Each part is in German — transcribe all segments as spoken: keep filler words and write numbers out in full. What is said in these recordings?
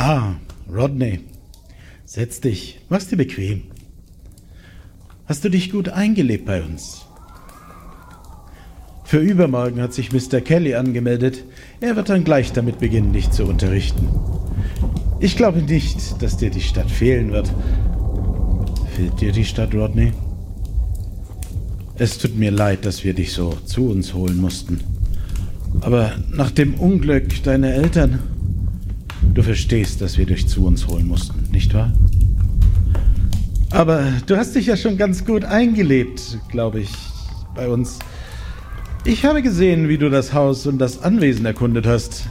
Ah, Rodney. Setz dich, mach's dir bequem. Hast du dich gut eingelebt bei uns? Für übermorgen hat sich Mister Kelly angemeldet. Er wird dann gleich damit beginnen, dich zu unterrichten. Ich glaube nicht, dass dir die Stadt fehlen wird. Fehlt dir die Stadt, Rodney? Es tut mir leid, dass wir dich so zu uns holen mussten. Aber nach dem Unglück deiner Eltern, du verstehst, dass wir dich zu uns holen mussten, nicht wahr? Aber du hast dich ja schon ganz gut eingelebt, glaube ich, bei uns. Ich habe gesehen, wie du das Haus und das Anwesen erkundet hast.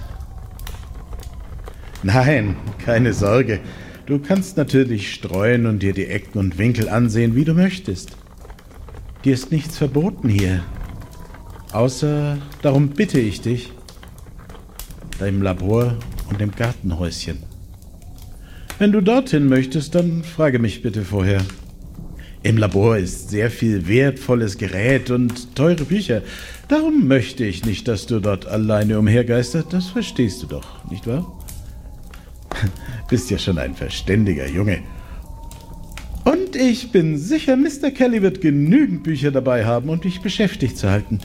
Nein, keine Sorge. Du kannst natürlich streuen und dir die Ecken und Winkel ansehen, wie du möchtest. Dir ist nichts verboten hier. Außer, darum bitte ich dich, deinem Labor und dem Gartenhäuschen. Wenn du dorthin möchtest, dann frage mich bitte vorher. Im Labor ist sehr viel wertvolles Gerät und teure Bücher. Darum möchte ich nicht, dass du dort alleine umhergeistert. Das verstehst du doch, nicht wahr? Bist ja schon ein verständiger Junge. Und ich bin sicher, Mister Kelly wird genügend Bücher dabei haben, um dich beschäftigt zu halten.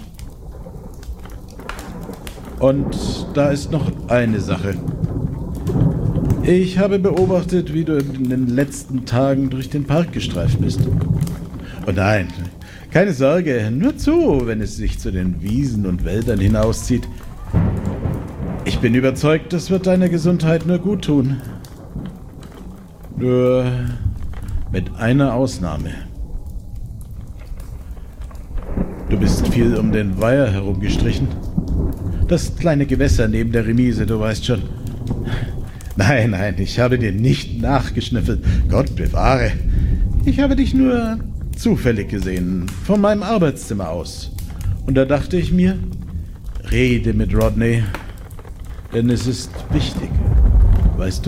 Und da ist noch eine Sache. Ich habe beobachtet, wie du in den letzten Tagen durch den Park gestreift bist. Oh nein, keine Sorge, nur zu, wenn es sich zu den Wiesen und Wäldern hinauszieht. Ich bin überzeugt, das wird deiner Gesundheit nur gut tun. Nur mit einer Ausnahme. Du bist viel um den Weiher herumgestrichen. Das kleine Gewässer neben der Remise, du weißt schon. Nein, nein, ich habe dir nicht nachgeschnüffelt. Gott bewahre. Ich habe dich nur zufällig gesehen, von meinem Arbeitszimmer aus. Und da dachte ich mir, rede mit Rodney, denn es ist wichtig, weißt du?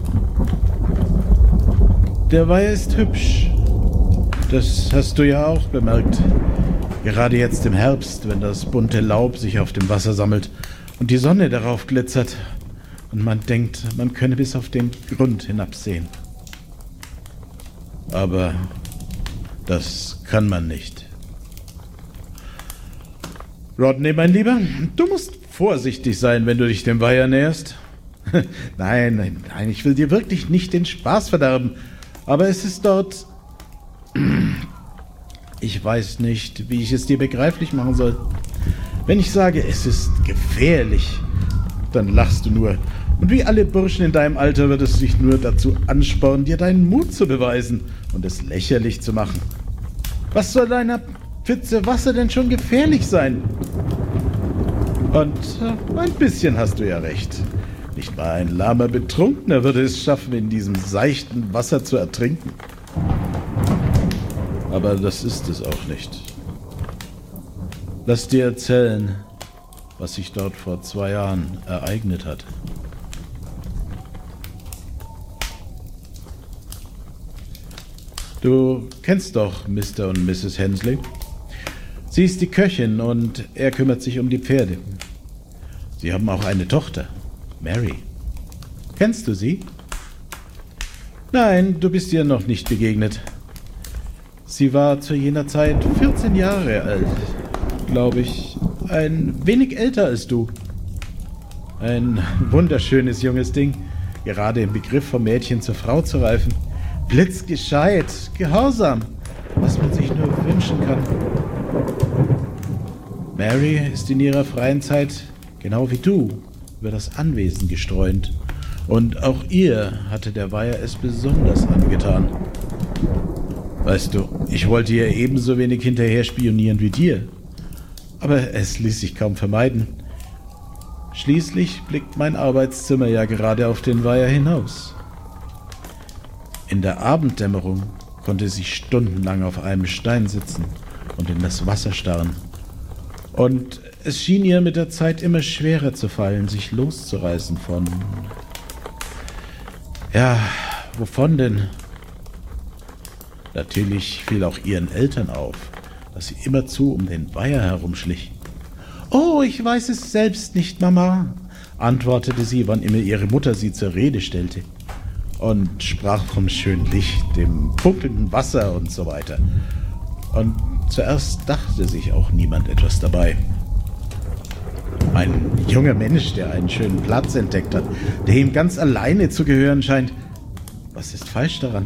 Der Weiher ist hübsch. Das hast du ja auch bemerkt. Gerade jetzt im Herbst, wenn das bunte Laub sich auf dem Wasser sammelt und die Sonne darauf glitzert und man denkt, man könne bis auf den Grund hinabsehen. Aber das kann man nicht. Rodney, mein Lieber, du musst vorsichtig sein, wenn du dich dem Weiher näherst. Nein, nein, nein, ich will dir wirklich nicht den Spaß verderben. Aber es ist dort... Ich weiß nicht, wie ich es dir begreiflich machen soll. Wenn ich sage, es ist gefährlich, dann lachst du nur. Und wie alle Burschen in deinem Alter wird es dich nur dazu anspornen, dir deinen Mut zu beweisen und es lächerlich zu machen. Was soll deiner Pfütze Wasser denn schon gefährlich sein? Und äh, ein bisschen hast du ja recht. Nicht mal ein lahmer Betrunkener würde es schaffen, in diesem seichten Wasser zu ertrinken. Aber das ist es auch nicht. Lass dir erzählen, was sich dort vor zwei Jahren ereignet hat. Du kennst doch Mister und Misses Hensley. Sie ist die Köchin und er kümmert sich um die Pferde. Sie haben auch eine Tochter, Mary. Kennst du sie? Nein, du bist ihr noch nicht begegnet. Sie war zu jener Zeit vierzehn Jahre alt, glaube ich. Ein wenig älter als du. Ein wunderschönes junges Ding, gerade im Begriff, vom Mädchen zur Frau zu reifen. Blitzgescheit, gehorsam, was man sich nur wünschen kann. Mary ist in ihrer freien Zeit, genau wie du, über das Anwesen gestreunt. Und auch ihr hatte der Weiher es besonders angetan. Weißt du, ich wollte ihr ebenso wenig hinterher spionieren wie dir. Aber es ließ sich kaum vermeiden. Schließlich blickt mein Arbeitszimmer ja gerade auf den Weiher hinaus. In der Abenddämmerung konnte sie stundenlang auf einem Stein sitzen und in das Wasser starren. Und es schien ihr mit der Zeit immer schwerer zu fallen, sich loszureißen von... Ja, wovon denn? Natürlich fiel auch ihren Eltern auf, dass sie immerzu um den Weiher herumschlich. »Oh, ich weiß es selbst nicht, Mama. antwortete sie, wann immer ihre Mutter sie zur Rede stellte, und sprach vom schönen Licht, dem funkelnden Wasser und so weiter. Und zuerst dachte sich auch niemand etwas dabei. Ein junger Mensch, der einen schönen Platz entdeckt hat, der ihm ganz alleine zu gehören scheint. Was ist falsch daran?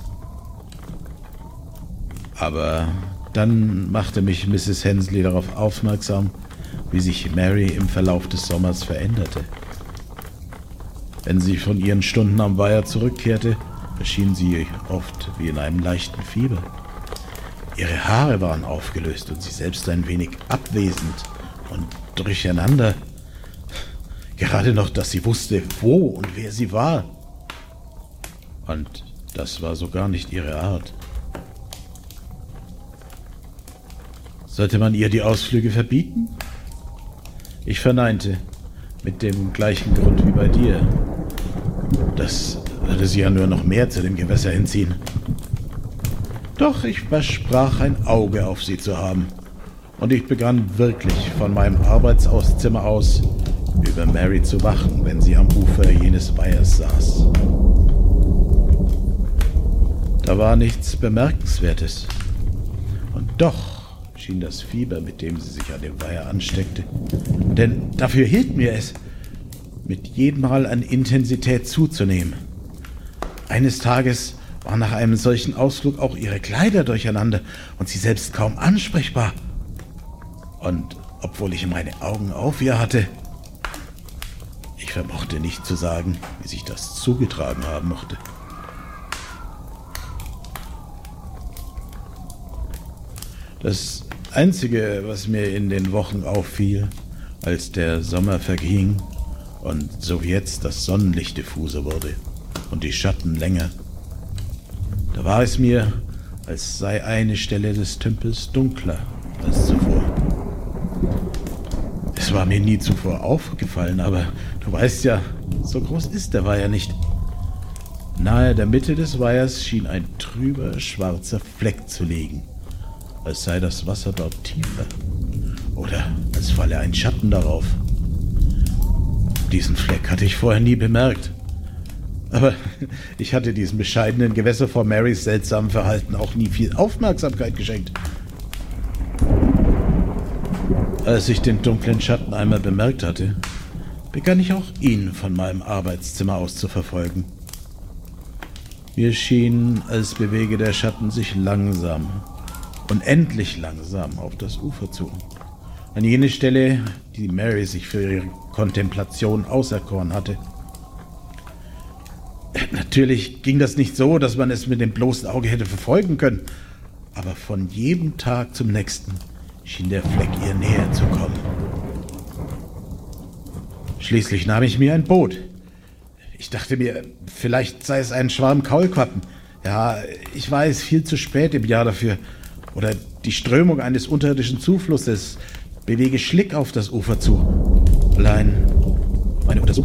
Aber dann machte mich Misses Hensley darauf aufmerksam, wie sich Mary im Verlauf des Sommers veränderte. Wenn sie von ihren Stunden am Weiher zurückkehrte, erschien sie oft wie in einem leichten Fieber. Ihre Haare waren aufgelöst und sie selbst ein wenig abwesend und durcheinander. Gerade noch, dass sie wusste, wo und wer sie war. Und das war so gar nicht ihre Art. Sollte man ihr die Ausflüge verbieten? Ich verneinte, mit dem gleichen Grund wie bei dir. Das würde sie ja nur noch mehr zu dem Gewässer hinziehen. Doch ich versprach, ein Auge auf sie zu haben. Und ich begann wirklich von meinem Arbeitsauszimmer aus über Mary zu wachen, wenn sie am Ufer jenes Weihers saß. Da war nichts Bemerkenswertes. Und doch schien das Fieber, mit dem sie sich an dem Weiher ansteckte, denn dafür hielt mir es, mit jedem Mal an Intensität zuzunehmen. Eines Tages waren nach einem solchen Ausflug auch ihre Kleider durcheinander und sie selbst kaum ansprechbar. Und obwohl ich meine Augen auf ihr hatte, ich vermochte nicht zu sagen, wie sich das zugetragen haben mochte. Das Einzige, was mir in den Wochen auffiel, als der Sommer verging und so wie jetzt das Sonnenlicht diffuser wurde und die Schatten länger, da war es mir, als sei eine Stelle des Tümpels dunkler als zuvor. Es war mir nie zuvor aufgefallen, aber du weißt ja, so groß ist der Weiher nicht. Nahe der Mitte des Weihers schien ein trüber, schwarzer Fleck zu liegen, als sei das Wasser dort tiefer oder als falle ein Schatten darauf. Diesen Fleck hatte ich vorher nie bemerkt. Aber ich hatte diesem bescheidenen Gewässer vor Marys seltsamem Verhalten auch nie viel Aufmerksamkeit geschenkt. Als ich den dunklen Schatten einmal bemerkt hatte, begann ich auch ihn von meinem Arbeitszimmer aus zu verfolgen. Mir schien, als bewege der Schatten sich langsam, unendlich langsam auf das Ufer zu. An jene Stelle, die Mary sich für ihre Kontemplation auserkoren hatte. Natürlich ging das nicht so, dass man es mit dem bloßen Auge hätte verfolgen können, aber von jedem Tag zum nächsten schien der Fleck ihr näher zu kommen. Schließlich nahm ich mir ein Boot. Ich dachte mir, vielleicht sei es ein Schwarm Kaulquappen. Ja, ich weiß, viel zu spät im Jahr dafür. Oder die Strömung eines unterirdischen Zuflusses bewege Schlick auf das Ufer zu. Allein meine Untersuchung